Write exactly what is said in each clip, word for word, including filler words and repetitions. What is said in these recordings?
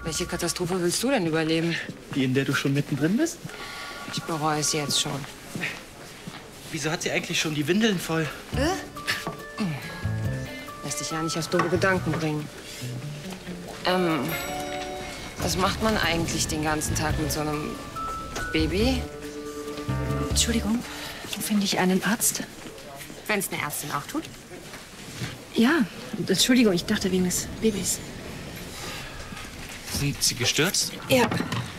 Welche Katastrophe willst du denn überleben? Die, in der du schon mittendrin bist? Ich bereue es jetzt schon. Wieso hat sie eigentlich schon die Windeln voll? Äh? Lässt dich ja nicht auf dumme Gedanken bringen. Ähm, was macht man eigentlich den ganzen Tag mit so einem Baby? Entschuldigung, wo finde ich einen Arzt? Wenn es eine Ärztin auch tut? Ja, Entschuldigung, ich dachte wegen des Babys. Sind Sie gestürzt? Ja.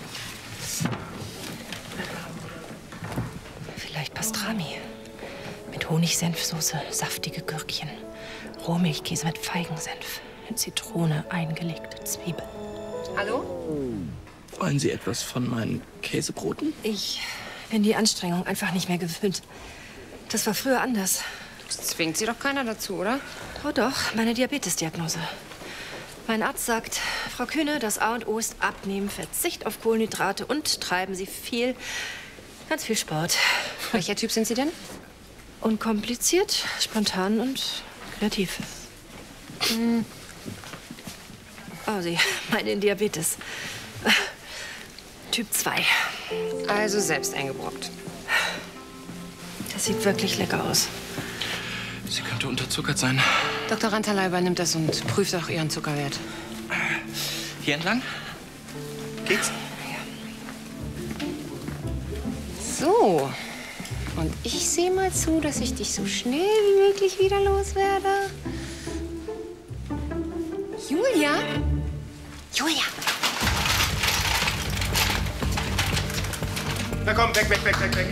Vielleicht Pastrami. Mit Honigsenfsoße, saftige Gürkchen. Rohmilchkäse mit Feigensenf. In Zitrone eingelegte Zwiebeln. Hallo? Wollen Sie etwas von meinen Käsebroten? Ich bin die Anstrengung einfach nicht mehr gewöhnt. Das war früher anders. Das zwingt sie doch keiner dazu, oder? Oh doch, meine Diabetesdiagnose. Mein Arzt sagt, Frau Kühne, das A und O ist Abnehmen, Verzicht auf Kohlenhydrate und treiben Sie viel, ganz viel Sport. Welcher Typ sind Sie denn? Unkompliziert, spontan und kreativ. Hm. Oh, Sie meinen Diabetes. Typ zwei. Also selbst eingebrockt. Das sieht wirklich lecker aus. Sie könnte unterzuckert sein. Doktor Rantalay übernimmt das und prüft auch Ihren Zuckerwert. Hier entlang? Geht's? So. Und ich sehe mal zu, dass ich dich so schnell wie möglich wieder loswerde. Julia? Julia! Na komm, weg, weg, weg, weg, weg.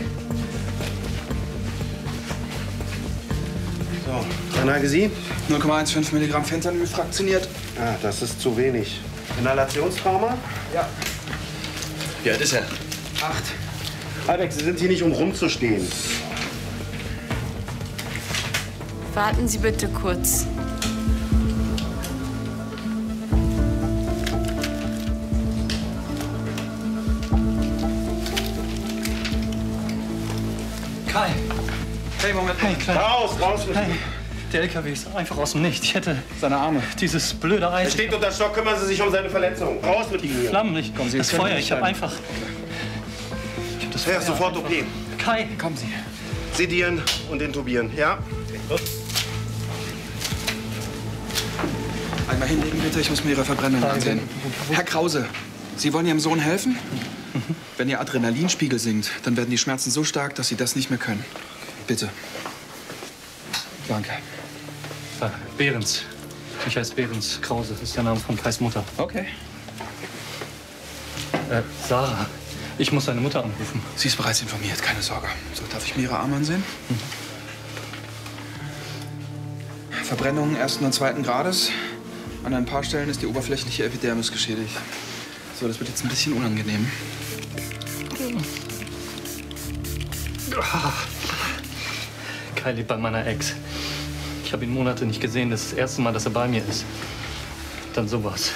So, Analgesie? null Komma fünfzehn Milligramm Fentanyl fraktioniert. Ah, das ist zu wenig. Inhalationstrauma? Ja. Wie alt ist er? Acht. Alex, Sie sind hier nicht, um rumzustehen. Warten Sie bitte kurz. Kai! Hey, Moment. Hey, Klein. Raus, raus mit Hey, ihm. der L K W ist einfach aus dem Nichts. Ich hätte Seine Arme. dieses blöde Eis. Er steht unter Stock, kümmern Sie sich um seine Verletzung. Raus mit ihm hier. Flammen nicht. Kommen Sie, das das können Feuer. wir Ich habe nicht einfach. Ich hab das Ja, Feuer. sofort O P. Kai! Kommen Sie. Sedieren und intubieren, ja? Einmal hinlegen, bitte. Ich muss mir Ihre Verbrennung ansehen. Herr Krause, Sie wollen Ihrem Sohn helfen? Wenn Ihr Adrenalinspiegel sinkt, dann werden die Schmerzen so stark, dass Sie das nicht mehr können. Bitte. Danke. Ah, Behrens. Ich heiße Behrens Krause. Das ist der Name von Kais Mutter. Okay. Äh, Sarah. Ich muss seine Mutter anrufen. Sie ist bereits informiert, keine Sorge. So, darf ich mir Ihre Arme ansehen? Mhm. Verbrennungen ersten und zweiten Grades. An ein paar Stellen ist die oberflächliche Epidermis geschädigt. So, das wird jetzt ein bisschen unangenehm. Ah. Kai lebt bei meiner Ex. Ich habe ihn Monate nicht gesehen. Das ist das erste Mal, dass er bei mir ist. Dann sowas.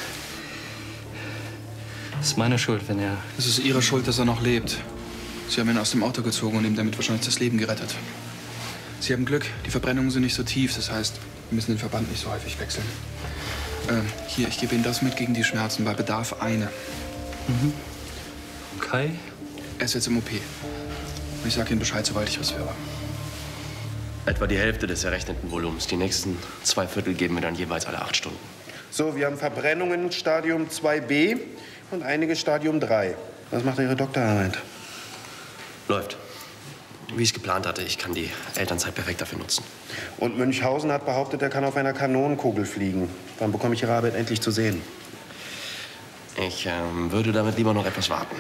Das ist meine Schuld, wenn er... Es ist Ihre Schuld, dass er noch lebt. Sie haben ihn aus dem Auto gezogen und ihm damit wahrscheinlich das Leben gerettet. Sie haben Glück, die Verbrennungen sind nicht so tief. Das heißt, wir müssen den Verband nicht so häufig wechseln. Ähm, hier, ich gebe Ihnen das mit gegen die Schmerzen. Bei Bedarf eine. Mhm. Kai? Er ist jetzt im O P. Und ich sage Ihnen Bescheid, sobald ich was höre. Etwa die Hälfte des errechneten Volumens. Die nächsten zwei Viertel geben wir dann jeweils alle acht Stunden. So, wir haben Verbrennungen Stadium zwei b und einige Stadium drei. Was macht Ihre Doktorarbeit? Läuft. Wie ich es geplant hatte, ich kann die Elternzeit perfekt dafür nutzen. Und Münchhausen hat behauptet, er kann auf einer Kanonenkugel fliegen. Wann bekomme ich Ihre Arbeit endlich zu sehen? Ich ähm, würde damit lieber noch etwas warten.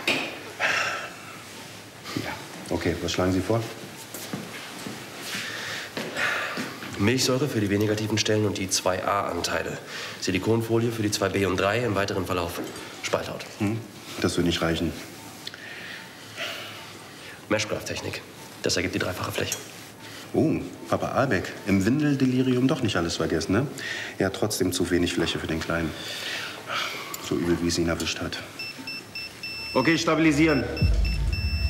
Ja. Okay, was schlagen Sie vor? Milchsäure für die V-negativen Stellen und die zwei a Anteile. Silikonfolie für die zwei b und drei, im weiteren Verlauf Spalthaut. Hm? Das wird nicht reichen. Meshgraph-Technik. Das ergibt die dreifache Fläche. Oh, Papa Albeck, im Windeldelirium doch nicht alles vergessen, ne? Er hat trotzdem zu wenig Fläche für den Kleinen. So übel, wie es ihn erwischt hat. Okay, stabilisieren.